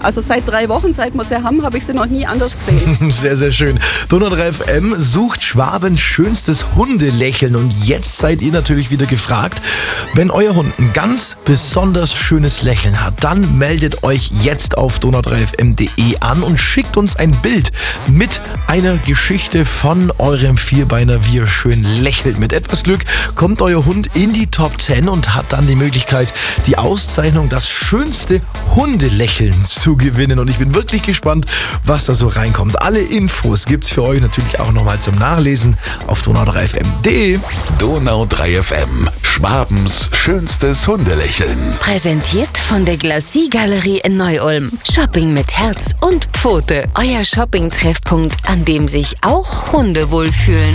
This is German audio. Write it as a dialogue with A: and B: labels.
A: Also seit 3 Wochen, seit wir sie haben, habe ich sie noch nie anders gesehen.
B: Sehr, sehr schön. Donau 3 FM sucht Schwabens schönstes Hundelächeln und jetzt seid ihr natürlich wieder gefragt. Wenn euer Hund ein ganz besonders schönes Lächeln hat, dann meldet euch jetzt auf donau3fm.de an und schickt uns ein Bild mit einer Geschichte von eurem Vierbeiner, wie er schön lächelt. Mit etwas Glück kommt euer Hund in die Top 10 und hat dann die Möglichkeit, die Auszeichnung das schönste Hundelächeln zu gewinnen. Und ich bin wirklich gespannt, was da so reinkommt. Alle Infos gibt's für euch natürlich auch nochmal zum Nachlesen auf donau3fm.de.
C: Donau 3 FM, Schwabens schönstes Hundelächeln.
D: Präsentiert von der Glacis Galerie in Neu-Ulm. Shopping mit Herz und Pfote. Euer Shopping-Treffpunkt, an dem sich auch Hunde wohlfühlen.